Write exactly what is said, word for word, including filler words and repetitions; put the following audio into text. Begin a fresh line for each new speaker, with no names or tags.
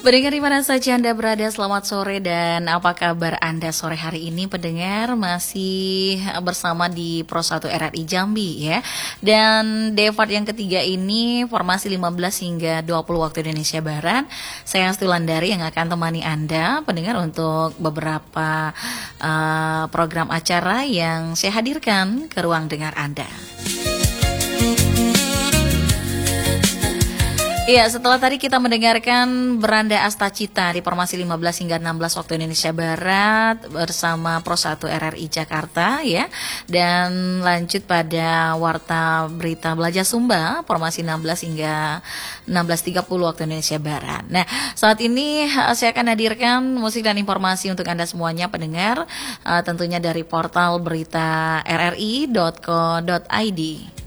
Pendengar di mana saja Anda berada, selamat sore dan apa kabar Anda sore hari ini pendengar? Masih bersama di Pro satu R R I Jambi ya. Dan Devat yang ketiga ini formasi lima belas hingga dua puluh waktu Indonesia Barat. Saya Astulandari yang akan temani Anda pendengar untuk beberapa uh, program acara yang saya hadirkan ke ruang dengar Anda. Iya, setelah tadi kita mendengarkan Beranda Astacita di formasi lima belas hingga enam belas waktu Indonesia Barat bersama Pro satu R R I Jakarta ya. Dan lanjut pada Warta Berita Belajar Sumba formasi enam belas hingga enam belas tiga puluh waktu Indonesia Barat. Nah, saat ini saya akan hadirkan musik dan informasi untuk Anda semuanya pendengar, uh, tentunya dari portal berita r r i dot co dot i d.